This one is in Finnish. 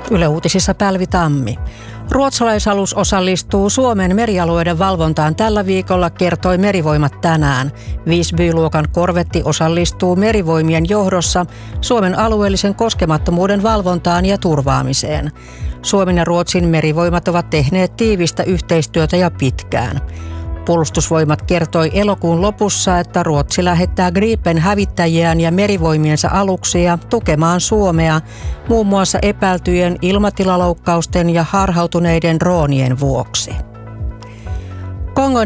Yle Uutisissa Pälvi Tammi. Ruotsalaisalus osallistuu Suomen merialueiden valvontaan tällä viikolla, kertoi Merivoimat tänään. Visby-luokan korvetti osallistuu Merivoimien johdossa Suomen alueellisen koskemattomuuden valvontaan ja turvaamiseen. Suomen ja Ruotsin merivoimat ovat tehneet tiivistä yhteistyötä ja pitkään. Puolustusvoimat kertoi elokuun lopussa, että Ruotsi lähettää Gripen-hävittäjiään ja merivoimiensa aluksia tukemaan Suomea muun muassa epäiltyjen ilmatilaloukkausten ja harhautuneiden droonien vuoksi. Kongon